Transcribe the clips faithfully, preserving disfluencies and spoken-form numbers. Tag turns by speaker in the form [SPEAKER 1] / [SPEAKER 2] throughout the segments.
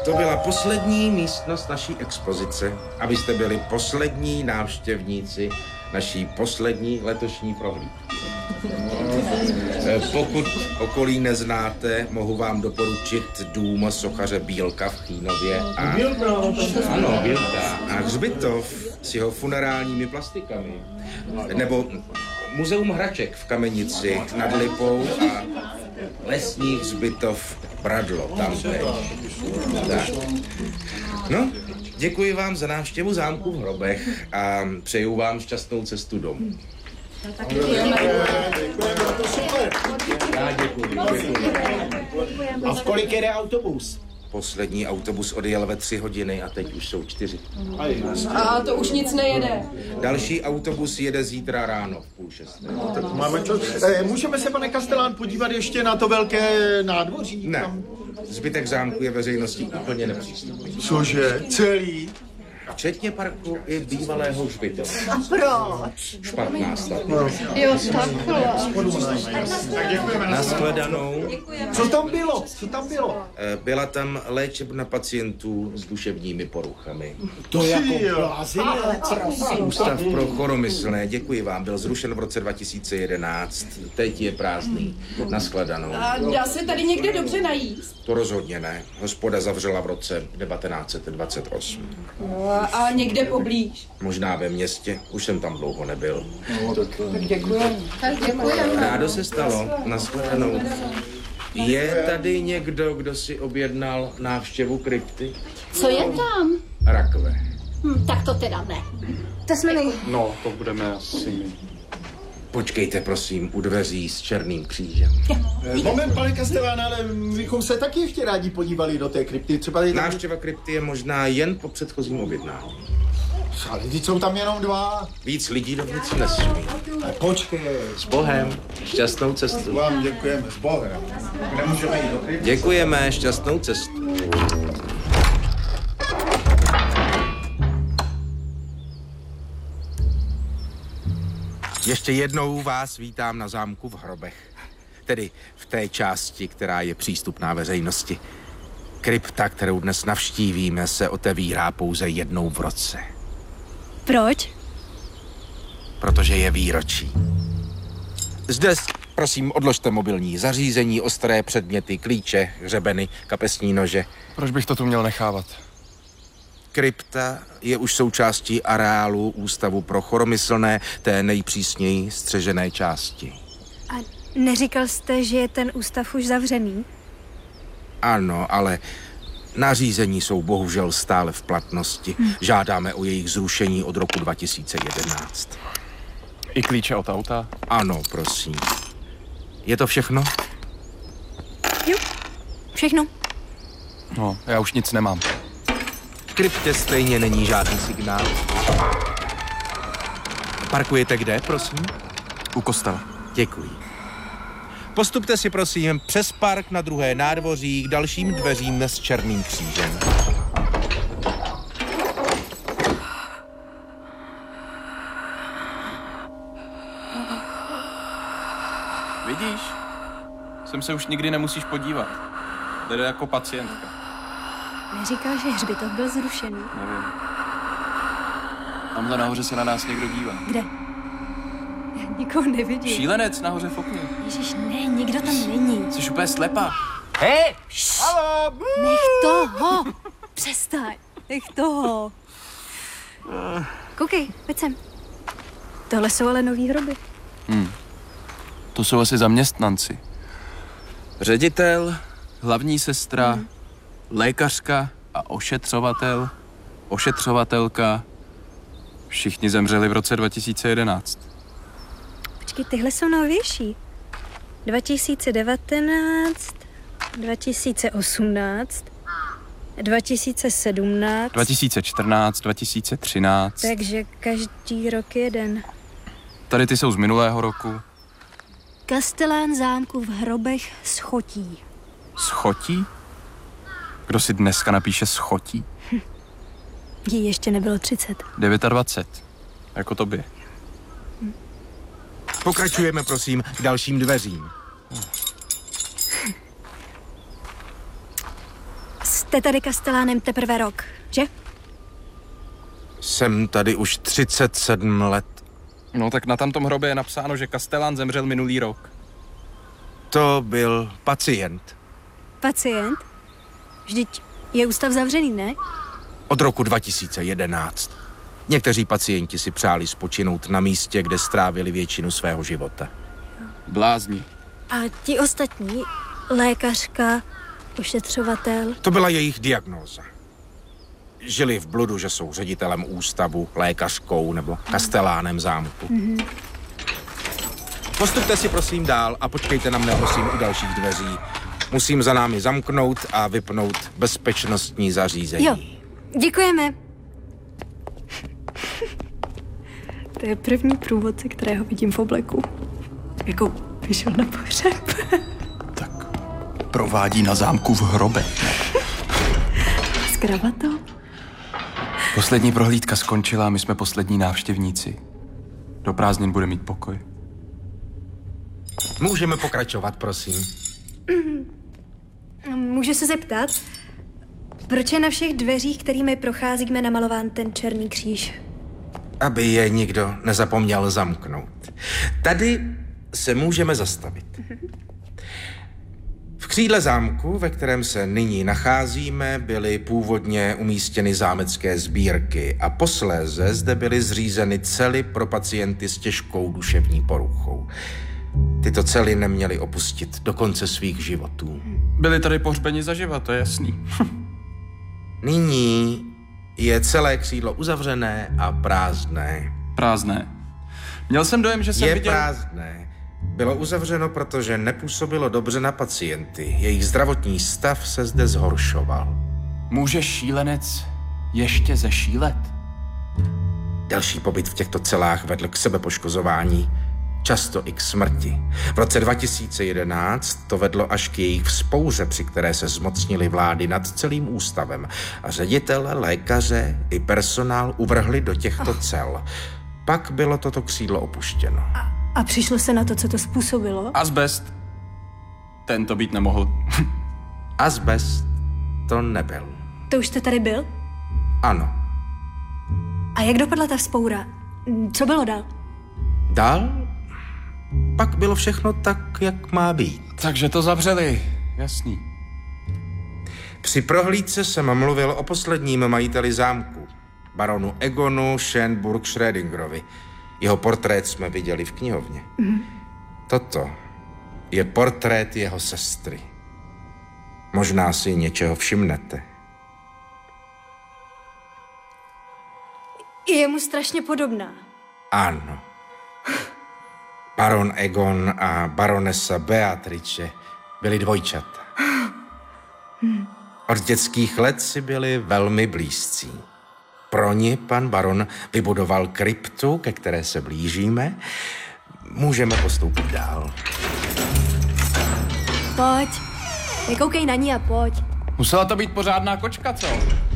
[SPEAKER 1] To byla poslední místnost naší expozice, abyste byli poslední návštěvníci naší poslední letošní prohlídky. Pokud okolí neznáte, mohu vám doporučit dům sochaře Bílka v Chýnově a... Ano, Bílka. A hřbitov s jeho funerálními plastikami. Nebo muzeum hraček v Kamenici nad Lipou a lesní hřbitov Bradlo, tam tak. No, děkuji vám za návštěvu zámku v Hrobech a přeju vám šťastnou cestu domů.
[SPEAKER 2] Děkujeme. Děkujeme, to super.
[SPEAKER 1] Já děkuji, děkuji.
[SPEAKER 2] A v kolik jede autobus?
[SPEAKER 1] Poslední autobus odjel ve tři hodiny a teď už jsou čtyři.
[SPEAKER 3] A to už nic nejede.
[SPEAKER 1] Další autobus jede zítra ráno v půl šesté.
[SPEAKER 2] No, tak máme čas. E, můžeme se, pane Kastelán, podívat ještě na to velké nádvoří?
[SPEAKER 1] Ne,
[SPEAKER 2] Tam...
[SPEAKER 1] zbytek zámku je veřejnosti úplně nepřístupný.
[SPEAKER 2] Cože? Celý?
[SPEAKER 1] Včetně parku i bývalého hřbitova.
[SPEAKER 4] A proč?
[SPEAKER 1] Špatná stavba.
[SPEAKER 2] No.
[SPEAKER 4] Jo, takhle.
[SPEAKER 2] Tak děkujeme.
[SPEAKER 1] Nashledanou.
[SPEAKER 2] Co tam bylo? Co tam bylo?
[SPEAKER 1] Byla tam léčebna pacientů s duševními poruchami.
[SPEAKER 2] To jako blázen?
[SPEAKER 1] Ústav pro choromyslné, děkuji vám, byl zrušen v roce dva tisíce jedenáct. Teď je prázdný. Nashledanou.
[SPEAKER 3] A dá se tady někde dobře najíst?
[SPEAKER 1] To rozhodně ne. Hospoda zavřela v roce devatenáct set dvacet osm.
[SPEAKER 3] No, a někde poblíž.
[SPEAKER 1] Možná ve městě, už jsem tam dlouho nebyl.
[SPEAKER 3] Tak děkujeme.
[SPEAKER 4] Tak děkujeme.
[SPEAKER 1] Rádo se stalo, nashledanou. Je tady někdo, kdo si objednal návštěvu krypty?
[SPEAKER 4] Co je tam?
[SPEAKER 1] Rakve.
[SPEAKER 4] Hm, tak to teda ne. To jsme my.
[SPEAKER 5] No, to budeme asi my.
[SPEAKER 1] Počkejte, prosím, u dveří s černým křížem.
[SPEAKER 2] Moment, pane Kastelán, ale bychom se taky ještě rádi podívali do té krypty. Třeba je tam...
[SPEAKER 1] Návštěva krypty je možná jen po předchozím objednání.
[SPEAKER 2] Ale teď jsou tam jenom dva.
[SPEAKER 1] Víc lidí dovnitř nesmí.
[SPEAKER 2] Počkej.
[SPEAKER 1] S Bohem, šťastnou cestu.
[SPEAKER 2] Vám děkujeme, s Bohem. Nemůžeme jít do krypty.
[SPEAKER 1] Děkujeme, šťastnou cestu. Ještě jednou vás vítám na zámku v Hrobech. Tedy v té části, která je přístupná veřejnosti. Krypta, kterou dnes navštívíme, se otevírá pouze jednou v roce.
[SPEAKER 4] Proč?
[SPEAKER 1] Protože je výročí. Zde, prosím, odložte mobilní zařízení, ostré předměty, klíče, hřebeny, kapesní nože.
[SPEAKER 5] Proč bych to tu měl nechávat?
[SPEAKER 1] Krypta je už součástí areálu Ústavu pro choromyslné, té nejpřísněji střežené části.
[SPEAKER 6] A neříkal jste, že je ten ústav už zavřený?
[SPEAKER 1] Ano, ale nařízení jsou bohužel stále v platnosti. Hm. Žádáme o jejich zrušení od roku dva tisíce jedenáct.
[SPEAKER 5] I klíče od auta?
[SPEAKER 1] Ano, prosím. Je to všechno?
[SPEAKER 6] Jo, všechno.
[SPEAKER 5] No, já už nic nemám.
[SPEAKER 1] V kryptě stejně není žádný signál. Parkujete kde, prosím?
[SPEAKER 5] U kostela.
[SPEAKER 1] Děkuji. Postupte si, prosím, přes park na druhé nádvoří k dalším dveřím s černým křížem.
[SPEAKER 5] Vidíš? Sem se už nikdy nemusíš podívat. Jde jako pacientka.
[SPEAKER 6] Neříkal, že hřbitov byl zrušený.
[SPEAKER 5] Nevím. Tamhle nahoře se na nás někdo dívá.
[SPEAKER 6] Kde? Já nikoho nevidím.
[SPEAKER 5] Šílenec nahoře v okně.
[SPEAKER 6] Ježiš, ne, nikdo tam není.
[SPEAKER 5] Jsi úplně slepá.
[SPEAKER 1] Hej!
[SPEAKER 2] Haló!
[SPEAKER 6] Nech toho! Přestaň, nech toho. Koukej, pojď sem. Tohle jsou ale nový hroby.
[SPEAKER 5] Hmm. To jsou asi zaměstnanci. Ředitel, hlavní sestra, hmm. lékařka a ošetřovatel, ošetřovatelka. Všichni zemřeli v roce dva tisíce jedenáct.
[SPEAKER 6] Počkej, tyhle jsou novější. dva tisíce devatenáct, dva tisíce osmnáct, dva tisíce sedmnáct.
[SPEAKER 5] dva tisíce čtrnáct, dva tisíce třináct.
[SPEAKER 6] Takže každý rok jeden.
[SPEAKER 5] Tady ty jsou z minulého roku.
[SPEAKER 6] Kastelán zámku v Hrobech Schotí.
[SPEAKER 5] Schotí? Kdo si dneska napíše Schotí?
[SPEAKER 6] Hm. Jí ještě nebylo třicet.
[SPEAKER 5] dvacet devět. Jako tobě.
[SPEAKER 6] Hm.
[SPEAKER 1] Pokračujeme, prosím, k dalším dveřím.
[SPEAKER 6] Jste tady Kastelánem teprve rok, že?
[SPEAKER 1] Jsem tady už třicet sedm let.
[SPEAKER 5] No tak na tamtom hrobě je napsáno, že Kastelán zemřel minulý rok.
[SPEAKER 1] To byl pacient.
[SPEAKER 6] Pacient? Vždyť je ústav zavřený, ne?
[SPEAKER 1] Od roku dva tisíce jedenáct. Někteří pacienti si přáli spočinout na místě, kde strávili většinu svého života.
[SPEAKER 5] Blázni.
[SPEAKER 6] A ti ostatní, lékařka, ošetřovatel...
[SPEAKER 1] To byla jejich diagnóza. Žili v bludu, že jsou ředitelem ústavu, lékařkou nebo kastelánem zámku. Mm-hmm. Postupte si prosím dál a počkejte na mne prosím u dalších dveří. Musím za námi zamknout a vypnout bezpečnostní zařízení.
[SPEAKER 6] Jo, děkujeme. To je první průvodce, kterého vidím v obleku. Jako vyšel na pohřeb.
[SPEAKER 5] Tak provádí na zámku v hrobe.
[SPEAKER 6] S kravatou?
[SPEAKER 5] Poslední prohlídka skončila a my jsme poslední návštěvníci. Do prázdnin bude mít pokoj.
[SPEAKER 1] Můžeme pokračovat, prosím.
[SPEAKER 6] Můžu se zeptat, proč je na všech dveřích, kterými procházíme, namalován ten černý kříž?
[SPEAKER 1] Aby je nikdo nezapomněl zamknout. Tady se můžeme zastavit. V křídle zámku, ve kterém se nyní nacházíme, byly původně umístěny zámecké sbírky a posléze zde byly zřízeny cely pro pacienty s těžkou duševní poruchou. Tyto cely neměly opustit do konce svých životů.
[SPEAKER 5] Byli tady pohřbeni zaživa, to je jasný.
[SPEAKER 1] Nyní je celé křídlo uzavřené a prázdné.
[SPEAKER 5] Prázdné. Měl jsem dojem, že jsem
[SPEAKER 1] je
[SPEAKER 5] viděl...
[SPEAKER 1] Je prázdné. Bylo uzavřeno, protože nepůsobilo dobře na pacienty. Jejich zdravotní stav se zde zhoršoval.
[SPEAKER 5] Může šílenec ještě zešílet?
[SPEAKER 1] Další pobyt v těchto celách vedl k sebepoškozování, často i k smrti. V roce dva tisíce jedenáct to vedlo až k jejich vzpouře, při které se zmocnili vlády nad celým ústavem a ředitele, lékaře i personál uvrhli do těchto cel. Pak bylo toto křídlo opuštěno.
[SPEAKER 6] A, a přišlo se na to, co to způsobilo?
[SPEAKER 5] Azbest. Ten to být nemohl.
[SPEAKER 1] Azbest to nebyl.
[SPEAKER 6] To už jste tady byl?
[SPEAKER 1] Ano.
[SPEAKER 6] A jak dopadla ta vzpoura? Co bylo dál?
[SPEAKER 1] Dál? Pak bylo všechno tak, jak má být.
[SPEAKER 5] Takže to zavřeli, jasný.
[SPEAKER 1] Při prohlídce jsem mluvil o posledním majiteli zámku, baronu Egonu Schönburg-Schrödingerovi. Jeho portrét jsme viděli v knihovně. Mm. Toto je portrét jeho sestry. Možná si něčeho všimnete.
[SPEAKER 6] Je mu strašně podobná.
[SPEAKER 1] Ano. Baron Egon a baronesa Beatrice byli dvojčata. Od dětských let si byli velmi blízcí. Pro ně pan baron vybudoval kryptu, ke které se blížíme. Můžeme postoupit dál.
[SPEAKER 6] Pojď. Nekoukej na ní a pojď.
[SPEAKER 5] Musela to být pořádná kočka, co?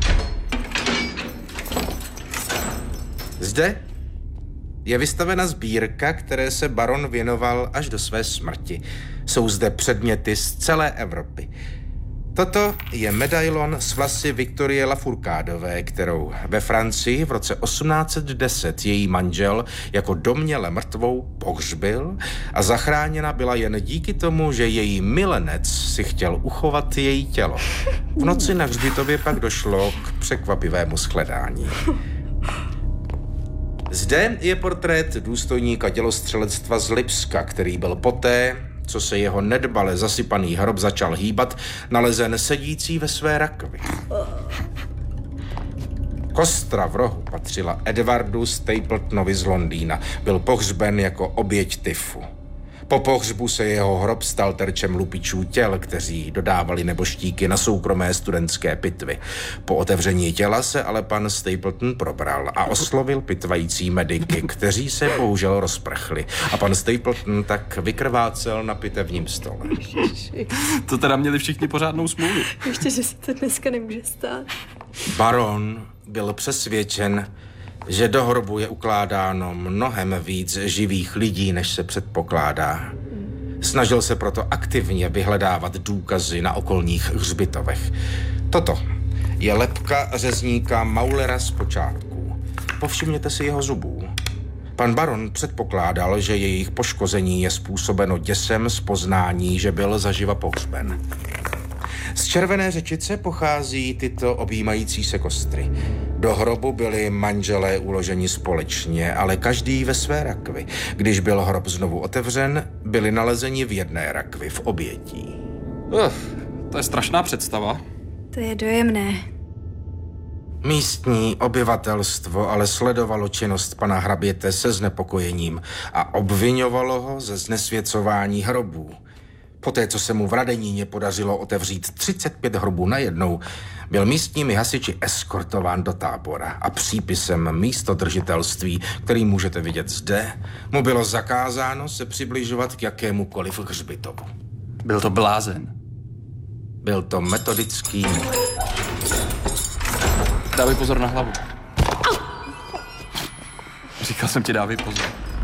[SPEAKER 1] Zde je vystavena sbírka, které se baron věnoval až do své smrti. Jsou zde předměty z celé Evropy. Toto je medailon s vlasy Viktorie Lafourcádové, kterou ve Francii v roce osmnáct set deset její manžel jako domněle mrtvou pohřbil a zachráněna byla jen díky tomu, že její milenec si chtěl uchovat její tělo. V noci na hřbitově pak došlo k překvapivému shledání. Zde je portrét důstojníka dělostřelectva z Lipska, který byl poté, co se jeho nedbale zasypaný hrob začal hýbat, nalezen sedící ve své rakvi. Kostra v rohu patřila Edwardu Stapletonovi z Londýna. Byl pohřben jako oběť tyfu. Po pohřbu se jeho hrob stal terčem lupičů těl, kteří dodávali neboštíky na soukromé studentské pitvy. Po otevření těla se ale pan Stapleton probral a oslovil pitvající mediky, kteří se bohužel rozprchli. A pan Stapleton tak vykrvácel na pitevním stole.
[SPEAKER 5] To teda měli všichni pořádnou smůlu.
[SPEAKER 6] Ještě, že se to dneska nemůže stát.
[SPEAKER 1] Baron byl přesvědčen, že do hrobu je ukládáno mnohem víc živých lidí, než se předpokládá. Snažil se proto aktivně vyhledávat důkazy na okolních hřbitovech. Toto je lebka řezníka Maulera z počátku. Povšimněte si jeho zubů. Pan baron předpokládal, že jejich poškození je způsobeno děsem z poznání, že byl zaživa pohřben. Z Červené Řečice pochází tyto objímající se kostry. Do hrobu byli manželé uloženi společně, ale každý ve své rakvi. Když byl hrob znovu otevřen, byli nalezeni v jedné rakvi v obětí.
[SPEAKER 5] Uf, to je strašná představa.
[SPEAKER 6] To je dojemné.
[SPEAKER 1] Místní obyvatelstvo ale sledovalo činnost pana hraběte se znepokojením a obviňovalo ho ze znesvěcování hrobů. Poté, co se mu v Radeníně podařilo otevřít třicet pět hrobů najednou, byl místními hasiči eskortován do tábora a přípisem místodržitelství, který můžete vidět zde, mu bylo zakázáno se přibližovat k jakémukoliv hřbitovu.
[SPEAKER 5] Byl to blázen.
[SPEAKER 1] Byl to metodický...
[SPEAKER 5] Dávej pozor na hlavu. Říkal jsem ti, dávej pozor.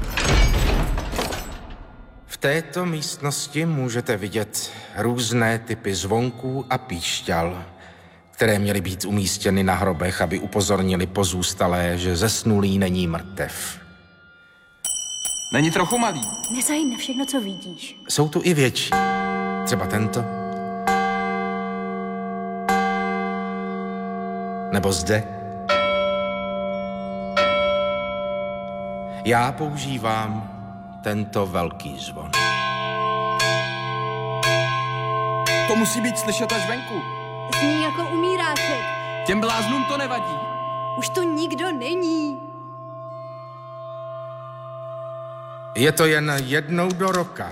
[SPEAKER 1] V této místnosti můžete vidět různé typy zvonků a píšťal, které měly být umístěny na hrobech, aby upozornili pozůstalé, že zesnulý není mrtev.
[SPEAKER 5] Není trochu malý.
[SPEAKER 4] Nezajím na všechno, co vidíš.
[SPEAKER 1] Jsou tu i větší. Třeba tento. Nebo zde. Já používám tento velký zvon.
[SPEAKER 5] To musí být slyšet až venku.
[SPEAKER 4] Zní jako umíráček.
[SPEAKER 5] Těm bláznům to nevadí.
[SPEAKER 4] Už to nikdo není.
[SPEAKER 1] Je to jen jednou do roka.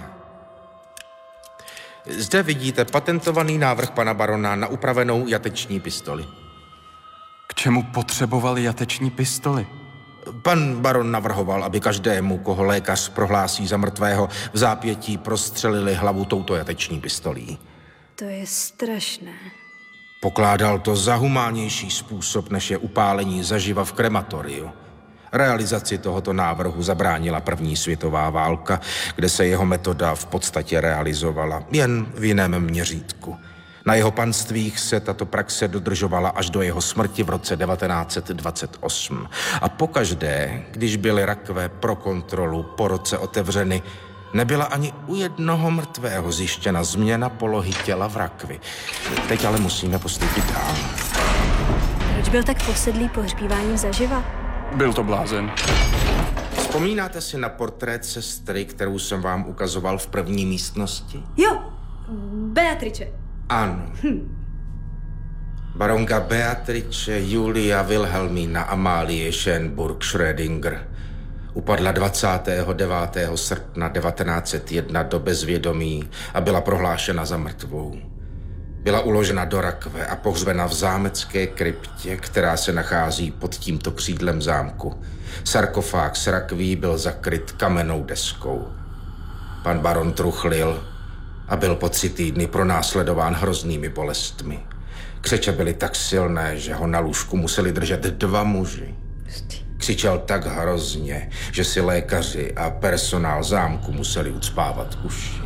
[SPEAKER 1] Zde vidíte patentovaný návrh pana barona na upravenou jateční pistoli.
[SPEAKER 5] K čemu potřebovali jateční pistoli?
[SPEAKER 1] Pan baron navrhoval, aby každému, koho lékař prohlásí za mrtvého, v zápětí prostřelili hlavu touto jateční pistolí.
[SPEAKER 6] To je strašné.
[SPEAKER 1] Pokládal to za humánnější způsob, než je upálení zaživa v krematoriu. Realizaci tohoto návrhu zabránila první světová válka, kde se jeho metoda v podstatě realizovala, jen v jiném měřítku. Na jeho panstvích se tato praxe dodržovala až do jeho smrti v roce devatenáct set dvacet osm. A pokaždé, když byly rakve pro kontrolu po roce otevřeny, nebyla ani u jednoho mrtvého zjištěna změna polohy těla v rakvi. Teď ale musíme postoupit dál.
[SPEAKER 6] Proč byl tak posedlý pohřbíváním zaživa?
[SPEAKER 5] Byl to blázen.
[SPEAKER 1] Vzpomínáte si na portrét sestry, kterou jsem vám ukazoval v první místnosti?
[SPEAKER 6] Jo, Beatrice.
[SPEAKER 1] Ano. Hm. Baronka Beatrice Julia Wilhelmina Amalie Schönburg-Schrödinger upadla dvacátého devátého srpna devatenáct set jedna do bezvědomí a byla prohlášena za mrtvou. Byla uložena do rakve a pohřbena v zámecké kryptě, která se nachází pod tímto křídlem zámku. Sarkofág s rakví byl zakryt kamennou deskou. Pan baron truchlil a byl po tři týdny pronásledován hroznými bolestmi. Křeče byly tak silné, že ho na lůžku museli držet dva muži. Křičel tak hrozně, že si lékaři a personál zámku museli ucpávat uši.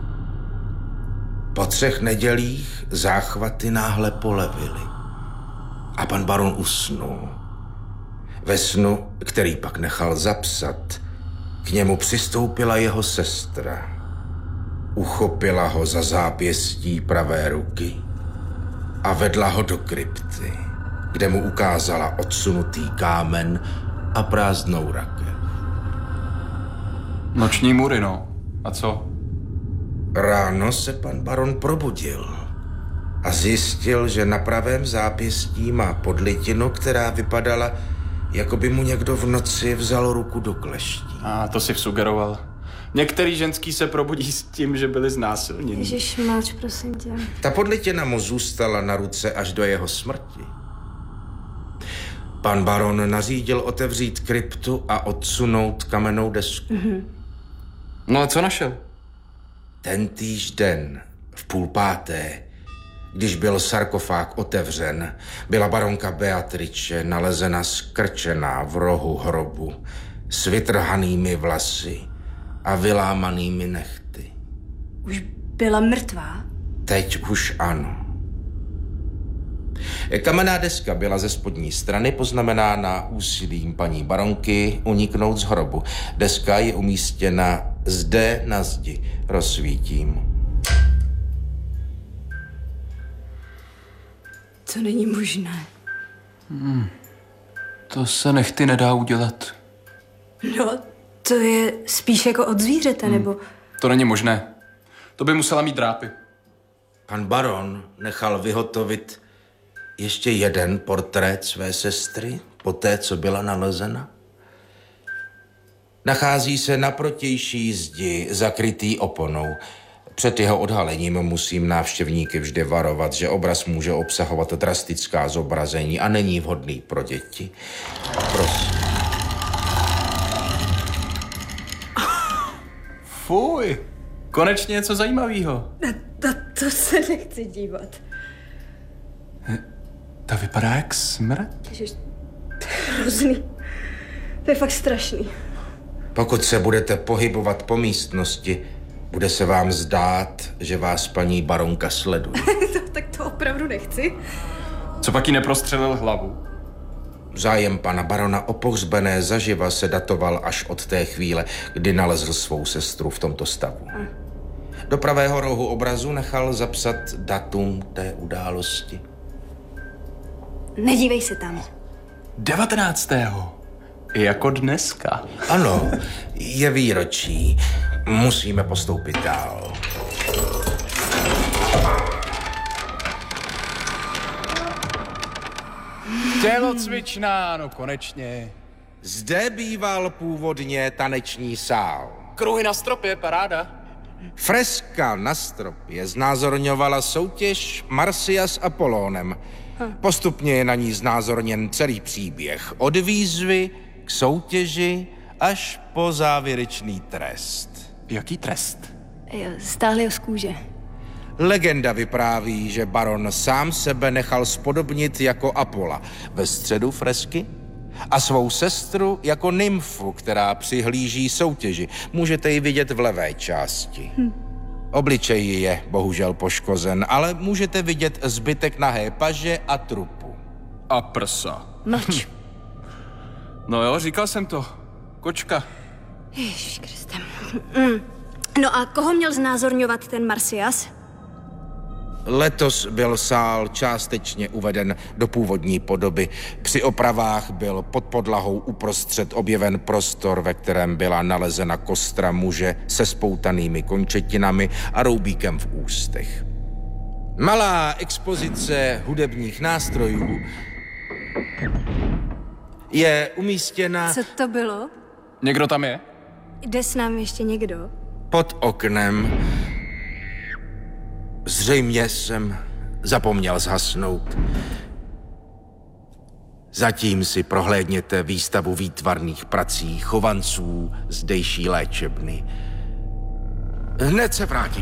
[SPEAKER 1] Po třech nedělích záchvaty náhle polevily a pan baron usnul. Ve snu, který pak nechal zapsat, k němu přistoupila jeho sestra. Uchopila ho za zápěstí pravé ruky a vedla ho do krypty, kde mu ukázala odsunutý kámen a prázdnou rakev.
[SPEAKER 5] Noční můry, no. A co?
[SPEAKER 1] Ráno se pan baron probudil a zjistil, že na pravém zápěstí má podlitinu, která vypadala, jako by mu někdo v noci vzal ruku do kleští.
[SPEAKER 5] A to si vsugeroval. Některý ženský se probudí s tím, že byli znásilněni.
[SPEAKER 6] Ježiš, mlč, prosím tě.
[SPEAKER 1] Ta podlitina mu zůstala na ruce až do jeho smrti. Pan baron nařídil otevřít kryptu a odsunout kamennou desku.
[SPEAKER 6] Mm-hmm.
[SPEAKER 5] No a co našel?
[SPEAKER 1] Tentýž den, v půl páté, když byl sarkofág otevřen, byla baronka Beatrice nalezena skrčená v rohu hrobu s vytrhanými vlasy a vylámanými nehty.
[SPEAKER 6] Už byla mrtvá?
[SPEAKER 1] Teď už ano. Kamenná deska byla ze spodní strany poznamenána úsilím paní baronky uniknout z hrobu. Deska je umístěna zde na zdi. Rozsvítím.
[SPEAKER 6] To není možné.
[SPEAKER 5] Hmm. To se nechty nedá udělat.
[SPEAKER 6] No, to je spíš jako od zvířete, hmm. nebo...
[SPEAKER 5] To není možné. To by musela mít drápy.
[SPEAKER 1] Pan baron nechal vyhotovit ještě jeden portrét své sestry, poté, co byla nalezena. Nachází se na protější zdi, zakrytý oponou. Před jeho odhalením musím návštěvníky vždy varovat, že obraz může obsahovat drastická zobrazení a není vhodný pro děti. Prosím.
[SPEAKER 5] Fuj, konečně něco zajímavého.
[SPEAKER 6] To, to se nechci dívat.
[SPEAKER 5] Ta vypadá jak smrt.
[SPEAKER 6] Ježiš, to je hrozný. To je fakt strašný.
[SPEAKER 1] Pokud se budete pohybovat po místnosti, bude se vám zdát, že vás paní baronka sleduje.
[SPEAKER 6] to, tak to opravdu nechci.
[SPEAKER 5] Co pak jí neprostřelil hlavu?
[SPEAKER 1] Zájem pana barona o pohřbené zaživa se datoval až od té chvíle, kdy nalezl svou sestru v tomto stavu. Do pravého rohu obrazu nechal zapsat datum té události.
[SPEAKER 6] Nedívej se tam.
[SPEAKER 5] devatenáctého Jako dneska.
[SPEAKER 1] Ano, je výročí. Musíme postoupit dál.
[SPEAKER 5] Tělocvičná, no konečně.
[SPEAKER 1] Zde býval původně taneční sál.
[SPEAKER 5] Kruhy na stropě, paráda.
[SPEAKER 1] Freska na stropě znázorňovala soutěž Marcia s Apolónem. Postupně je na ní znázorněn celý příběh. Od výzvy k soutěži až po závěrečný trest.
[SPEAKER 5] Jaký trest?
[SPEAKER 6] Stáhli ho z kůže.
[SPEAKER 1] Legenda vypráví, že baron sám sebe nechal spodobnit jako Apola ve středu fresky a svou sestru jako nymfu, která přihlíží soutěži. Můžete ji vidět v levé části. Hm. Obličej je bohužel poškozen, ale můžete vidět zbytek nahé paže a trupu.
[SPEAKER 5] A prsa.
[SPEAKER 6] Mlč.
[SPEAKER 5] No jo, říkal jsem to. Kočka.
[SPEAKER 6] Ježiš Kriste. Mm. No a koho měl znázorňovat ten Marcias?
[SPEAKER 1] Letos byl sál částečně uveden do původní podoby. Při opravách byl pod podlahou uprostřed objeven prostor, ve kterém byla nalezena kostra muže se spoutanými končetinami a roubíkem v ústech. Malá expozice hudebních nástrojů je umístěna...
[SPEAKER 6] Co to bylo?
[SPEAKER 5] Někdo tam je?
[SPEAKER 6] Jde s námi ještě někdo?
[SPEAKER 1] Pod oknem. Zřejmě jsem zapomněl zhasnout. Zatím si prohlédněte výstavu výtvarných prací chovanců zdejší léčebny. Hned se vrátím.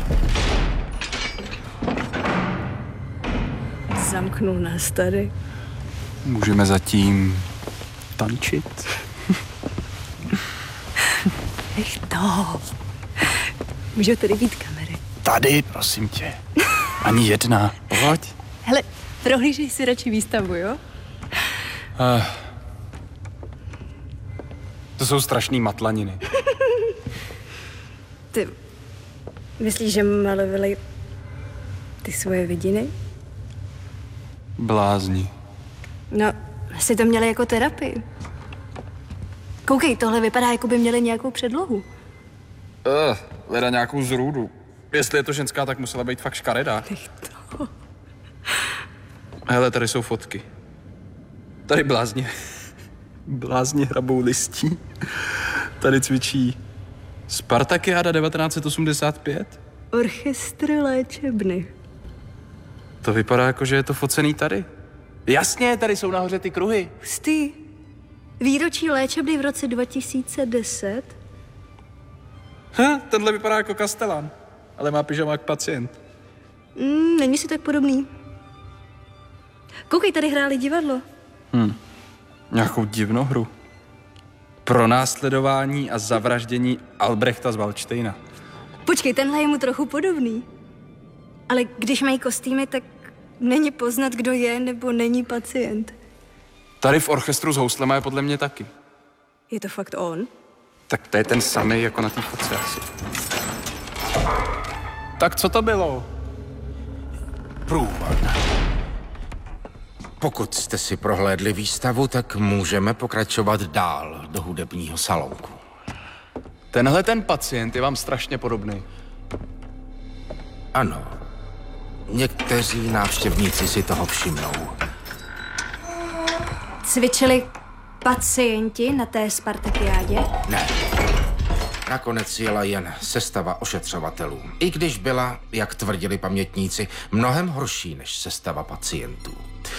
[SPEAKER 6] Zamknul nás tady.
[SPEAKER 5] Můžeme zatím tančit.
[SPEAKER 6] Nech to. Můžou tady být kamery.
[SPEAKER 5] Tady, prosím tě. Ani jedna. Pojď.
[SPEAKER 6] Hele, prohlížej si radši výstavu, jo?
[SPEAKER 5] Uh, to jsou strašný matlaniny.
[SPEAKER 6] Ty myslíš, že malovali ty svoje vidiny?
[SPEAKER 5] Blázni.
[SPEAKER 6] No, asi to měli jako terapii. Koukej, tohle vypadá, jako by měli nějakou předlohu.
[SPEAKER 5] Uh, leda nějakou zrůdu. Jestli je to ženská, tak musela být fakt škaredá.
[SPEAKER 6] Nech to.
[SPEAKER 5] Hele, tady jsou fotky. Tady blázni. Blázni hrabou listí. Tady cvičí Spartakiáda devatenáct set osmdesát pět.
[SPEAKER 6] Orchestr léčebny.
[SPEAKER 5] To vypadá jako, že je to focený tady. Jasně, tady jsou nahoře ty kruhy.
[SPEAKER 6] Hustý. Výročí léčebny v roce dva tisíce deset.
[SPEAKER 5] Ha, tenhle vypadá jako kastelán, ale má pyžamák pacient.
[SPEAKER 6] Mm, není si tak podobný. Koukej, tady hráli divadlo.
[SPEAKER 5] Hm, nějakou divnou hru. Pronásledování a zavraždění Albrechta z Valdštejna.
[SPEAKER 6] Počkej, tenhle je mu trochu podobný. Ale když mají kostýmy, tak Není poznat, kdo je nebo není pacient.
[SPEAKER 5] Tady v orchestru s houslema je podle mě taky.
[SPEAKER 6] Je to fakt on?
[SPEAKER 5] Tak to je ten samý jako na té fotce asi. Tak co to bylo?
[SPEAKER 1] Průvod. Pokud jste si prohlédli výstavu, tak můžeme pokračovat dál do hudebního salonku.
[SPEAKER 5] Tenhle ten pacient je vám strašně podobný.
[SPEAKER 1] Ano. Někteří návštěvníci si toho všimnou.
[SPEAKER 4] Cvičili pacienti na té spartakiádě?
[SPEAKER 1] Ne. Nakonec jela jen sestava ošetřovatelů. I když byla, jak tvrdili pamětníci, mnohem horší než sestava pacientů.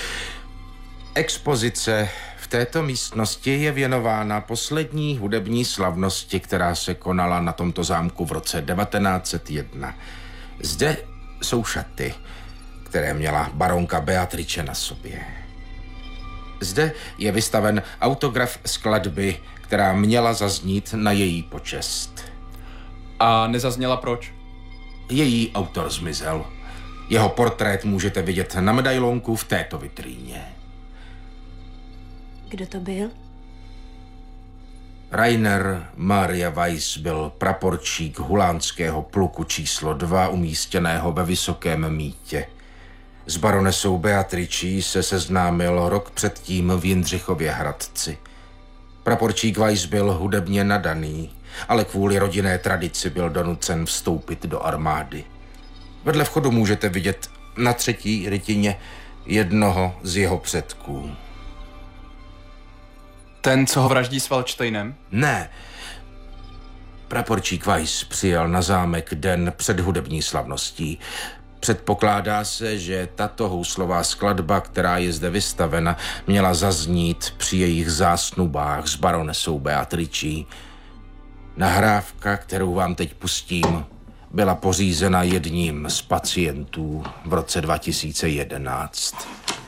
[SPEAKER 1] Expozice v této místnosti je věnována poslední hudební slavnosti, která se konala na tomto zámku v roce devatenáct set jedna. Zde jsou šaty, které měla baronka Beatrice na sobě. Zde je vystaven autograf skladby, která měla zaznít na její počest.
[SPEAKER 5] A nezazněla proč?
[SPEAKER 1] Její autor zmizel. Jeho portrét můžete vidět na medailonku v této vitríně.
[SPEAKER 4] Kdo to byl?
[SPEAKER 1] Rainer Maria Weiss byl praporčík hulánského pluku číslo dva umístěného ve Vysokém Mýtě. S baronesou Beatricí se seznámil rok předtím v Jindřichově Hradci. Praporčík Weiss byl hudebně nadaný, ale kvůli rodinné tradici byl donucen vstoupit do armády. Vedle vchodu můžete vidět na třetí rytině jednoho z jeho předků.
[SPEAKER 5] Ten, co ho vraždí s Waldsteinem?
[SPEAKER 1] Ne. Praporčík Weiss přijel na zámek den před hudební slavností. Předpokládá se, že tato houslová skladba, která je zde vystavena, měla zaznít při jejich zásnubách s baronesou Beatricí. Nahrávka, kterou vám teď pustím, byla pořízena jedním z pacientů v roce dva tisíce jedenáct.